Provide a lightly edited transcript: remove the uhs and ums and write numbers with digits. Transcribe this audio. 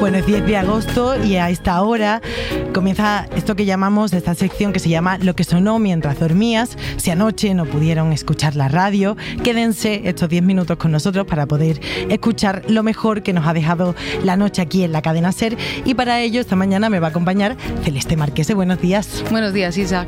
Bueno, es 10 de agosto y a esta hora comienza esto que llamamos, esta sección que se llama Lo que sonó mientras dormías. Si anoche no pudieron escuchar la radio, quédense estos 10 minutos con nosotros para poder escuchar lo mejor que nos ha dejado la noche aquí en la cadena SER. Y para ello esta mañana me va a acompañar Celeste Marquese. Buenos días. Buenos días, Isa.